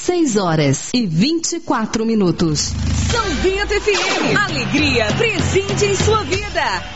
6h24. São Bento FM. Alegria presente em sua vida.